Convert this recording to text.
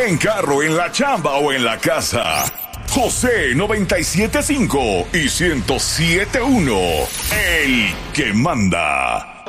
En carro, en la chamba o en la casa. José 97.5 y 107.1. El que manda.